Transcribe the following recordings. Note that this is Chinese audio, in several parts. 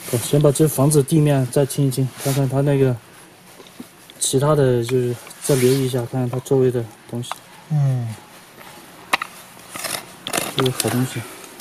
我先把这房子地面再清一清，看看它那个其他的就是再留意一下，看看它周围的东西。这个好东西。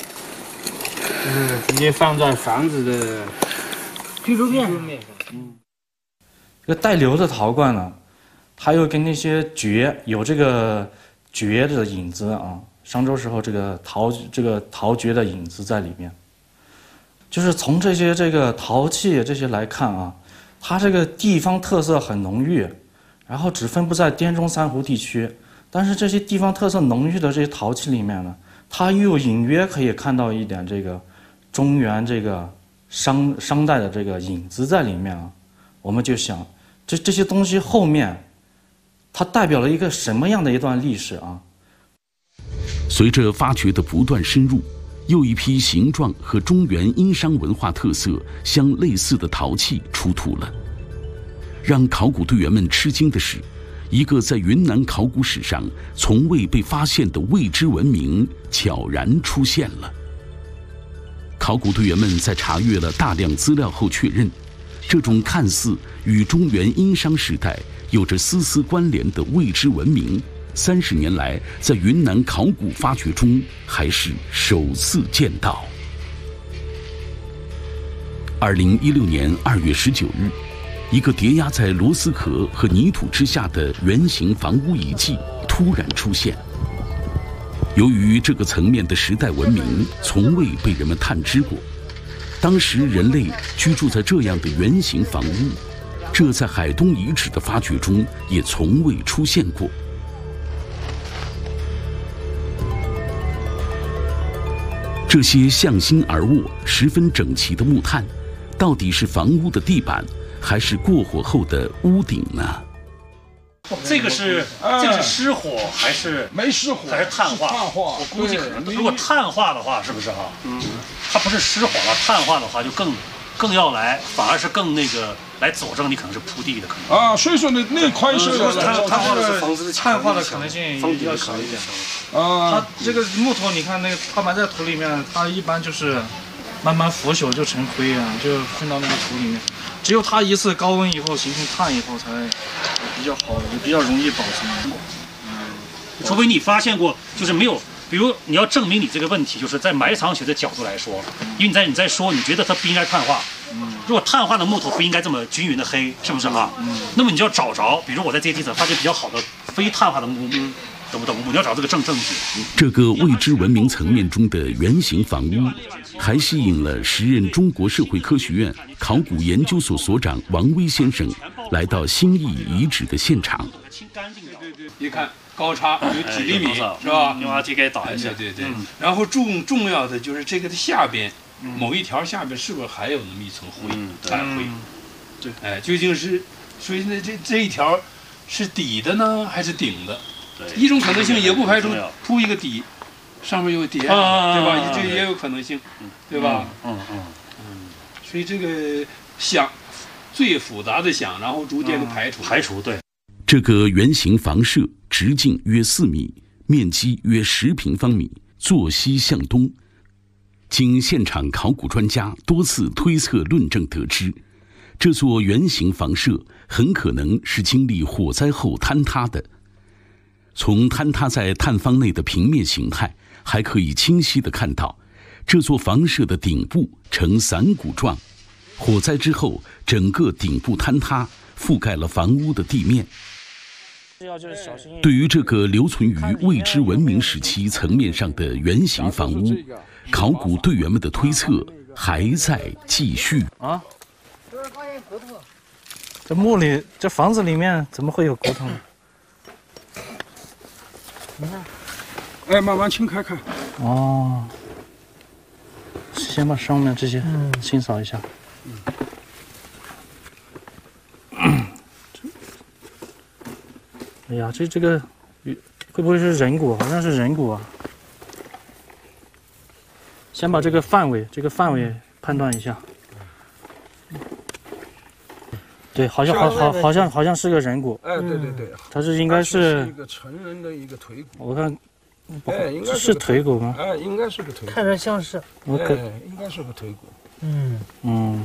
直接放在房子的居住面上。 这个带硫的陶罐呢，它又跟那些蕨有这个蕨的影子啊，商周时候这个陶蕨的影子在里面。就是从这个陶器这些来看啊，它这个地方特色很浓郁，然后只分布在滇中三湖地区。但是这些地方特色浓郁的这些陶器里面呢，它又隐约可以看到一点这个中原这个商代的这个影子在里面啊。我们就想，这些东西后面，它代表了一个什么样的一段历史啊？ 随着发掘的不断深入，又一批形状和中原殷商文化特色相类似的陶器出土了。让考古队员们吃惊的是，一个在云南考古史上从未被发现的未知文明悄然出现了。考古队员们在查阅了大量资料后确认，这种看似与中原殷商时代有着丝丝关联的未知文明，30年来在云南考古发掘中还是首次见到。2016年2月19日，一个叠压在螺丝壳和泥土之下的圆形房屋遗迹突然出现。由于这个层面的时代文明从未被人们探知过，当时人类居住在这样的圆形房屋，这在海东遗址的发掘中也从未出现过。这些向心而卧、十分整齐的木炭，到底是房屋的地板，还是过火后的屋顶呢？ 这个是失火还是没失火？ 还是碳化？我估计可能，如果碳化的话，是不是哈？它不是失火了，碳化的话就更要来，反而是更那个来佐证你可能是铺地的可能啊。所以说那块是碳化的房子碳化的可能性要小一点。它这个木头，你看那个它埋在土里面，它一般就是慢慢腐朽就成灰啊，就混到那个土里面。只有它一次高温以后形成碳以后才比较好，也比较容易保存。 除非你发现过，就是没有，比如你要证明你这个问题，就是在埋藏学的角度来说，因为你在说你觉得它不应该碳化，如果碳化的木头不应该这么均匀的黑，是不是哈？那么你就要找着，比如我在这些地层发现比较好的非碳化的木。懂不懂？你要找这个证据。 这个未知文明层面中的圆形房屋，还吸引了时任中国社会科学院考古研究所所长王威先生来到新义遗址的现场。 一看高差有几厘米，是吧？ 用 RTK 打一下。 对。然后重要的就是这个的下边，某一条下边是不是还有那么一层灰，碳灰？ 对。 哎，究竟是，所以呢，这一条是底的呢，还是顶的？一种可能性也不排除铺一个底，上面有叠，对吧？这也有可能性，对吧？所以这个想最复杂的想，然后逐渐的排除。 对。 这个圆形房舍直径约4米，面积约10平方米，坐西向东。经现场考古专家多次推测论证得知，这座圆形房舍很可能是经历火灾后坍塌的。从坍塌在炭方内的平面形态，还可以清晰地看到，这座房舍的顶部呈伞骨状，火灾之后，整个顶部坍塌，覆盖了房屋的地面。对于这个留存于未知文明时期层面上的圆形房屋，考古队员们的推测还在继续。 啊，这是发现骨头。这墓里，这房子里面怎么会有骨头呢？ 你看，哎，慢慢清开看。 哦，先把上面这些清扫一下。哎呀，这个会不会是人骨？好像是人骨啊。先把这个范围判断一下。对，好像是个人骨。 哎，对， 它是应该是一个成人的一个腿骨。 我看， 哎，应该是腿骨吗？ 哎，应该是个腿骨。 看着像是。 哎，应该是个腿骨。 嗯。